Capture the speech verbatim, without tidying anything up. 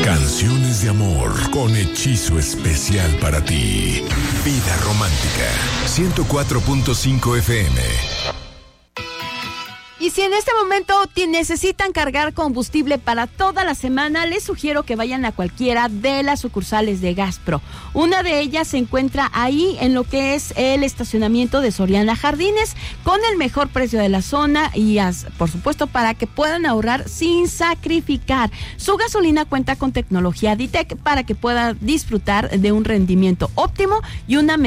Canciones de amor con hechizo especial para ti. Vida Romántica, ciento cuatro punto cinco F M. Y si en este momento te necesitan cargar combustible para toda la semana, les sugiero que vayan a cualquiera de las sucursales de Gaspro. Una de ellas se encuentra ahí en lo que es el estacionamiento de Soriana Jardines, con el mejor precio de la zona y, por supuesto, para que puedan ahorrar sin sacrificar. Su gasolina cuenta con tecnología D-Tech para que puedan disfrutar de un rendimiento óptimo y una